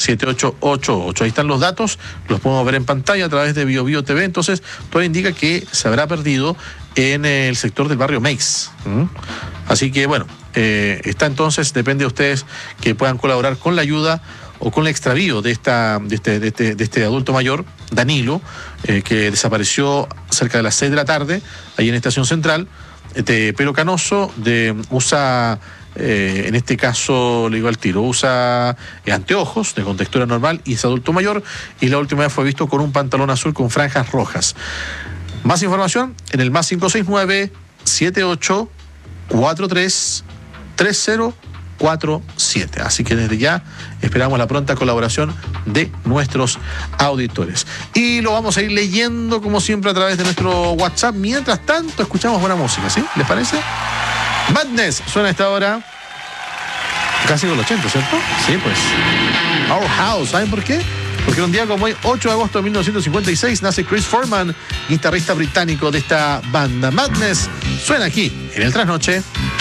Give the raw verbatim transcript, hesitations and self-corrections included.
siete ocho ocho ocho. Ahí están los datos, los podemos ver en pantalla a través de Bio Bio T V. Entonces, todo indica que se habrá perdido en el sector del barrio Meix. ¿Mm? Así que, bueno, eh, está entonces, depende de ustedes que puedan colaborar con la ayuda o con el extravío de, esta, de, este, de, este, de este adulto mayor, Danilo, eh, que desapareció cerca de las seis de la tarde, ahí en Estación Central, de pelo canoso, de usa... Eh, en este caso, le digo al tiro, usa eh, anteojos de contextura normal y es adulto mayor, y la última vez fue visto con un pantalón azul con franjas rojas. Más información en el más cinco seis nueve, siete ocho cuatro tres, tres cero cuatro siete. Así que desde ya esperamos la pronta colaboración de nuestros auditores. Y lo vamos a ir leyendo como siempre a través de nuestro WhatsApp. Mientras tanto, escuchamos buena música, ¿sí? ¿Les parece? Madness suena a esta hora. Casi con el ochenta, ¿cierto? Sí, pues. Our House, ¿saben por qué? Porque un día como hoy, ocho de agosto de mil novecientos cincuenta y seis, nace Chris Foreman, guitarrista británico de esta banda. Madness suena aquí, en el Trasnoche.